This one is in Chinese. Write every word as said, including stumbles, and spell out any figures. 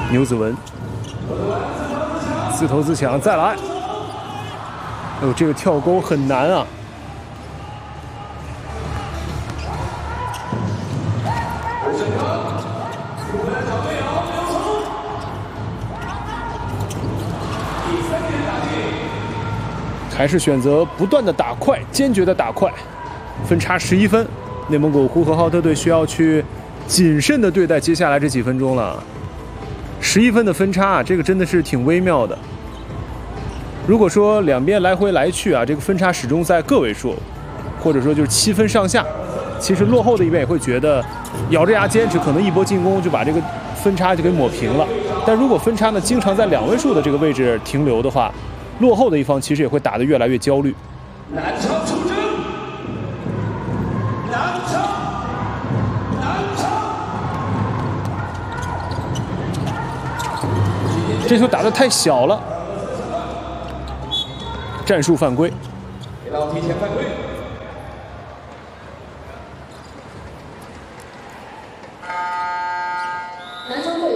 牛子文自投自抢，再来。哎呦，这个跳勾很难啊！还是选择不断的打快，坚决的打快，分差十一分。内蒙古呼和浩特队需要去谨慎的对待接下来这几分钟了。十一分的分差，这个真的是挺微妙的。如果说两边来回来去啊，这个分差始终在个位数，或者说就是七分上下，其实落后的一边也会觉得咬着牙坚持，可能一波进攻就把这个分差就给抹平了。但如果分差呢经常在两位数的这个位置停留的话，落后的一方其实也会打得越来越焦虑。 南昌出征，南昌，南昌。 这球打得太小了，战术犯规。 给到提前犯规。 南昌队